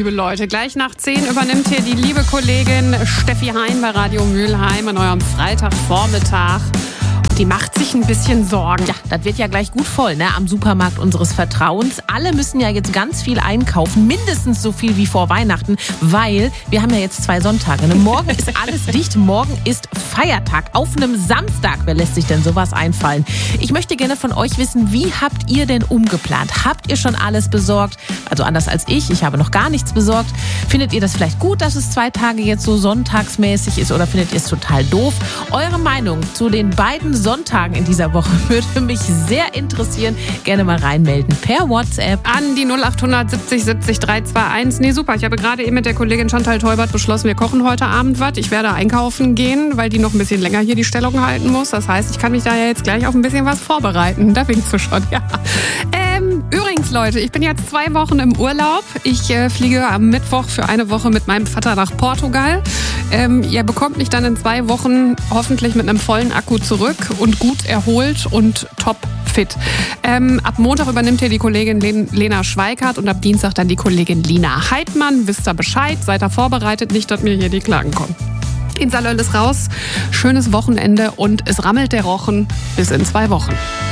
liebe Leute. Gleich nach 10 übernimmt hier die liebe Kollegin Steffi Hein bei Radio Mülheim an eurem Freitagvormittag. Die macht sich ein bisschen Sorgen. Ja, das wird ja gleich gut voll, ne? Am Supermarkt unseres Vertrauens. Alle müssen ja jetzt ganz viel einkaufen, mindestens so viel wie vor Weihnachten, weil wir haben ja jetzt 2 Sonntage. Ne? Morgen ist alles dicht, morgen ist Feiertag auf einem Samstag. Wer lässt sich denn sowas einfallen? Ich möchte gerne von euch wissen, wie habt ihr denn umgeplant? Habt ihr schon alles besorgt? Also anders als ich habe noch gar nichts besorgt. Findet ihr das vielleicht gut, dass es 2 Tage jetzt so sonntagsmäßig ist oder findet ihr es total doof? Eure Meinung zu den beiden Sonntagen in dieser Woche würde mich sehr interessieren. Gerne mal reinmelden per WhatsApp. An die 0800 70 70 321. Nee, super. Ich habe gerade eben mit der Kollegin Chantal Teubert beschlossen, wir kochen heute Abend was. Ich werde einkaufen gehen, weil die noch ein bisschen länger hier die Stellung halten muss. Das heißt, ich kann mich da ja jetzt gleich auf ein bisschen was vorbereiten. Da winkst du schon, ja. Übrigens, Leute, ich bin jetzt 2 Wochen im Urlaub. Ich fliege am Mittwoch für eine Woche mit meinem Vater nach Portugal. Ihr bekommt mich dann in 2 Wochen hoffentlich mit einem vollen Akku zurück und gut erholt und top fit. Ab Montag übernimmt hier die Kollegin Lena Schweikart und ab Dienstag dann die Kollegin Lina Heidmann. Wisst ihr Bescheid? Seid ihr vorbereitet? Nicht, dass mir hier die Klagen kommen. Insa Löll ist raus. Schönes Wochenende und es rammelt der Rochen. Bis in 2 Wochen.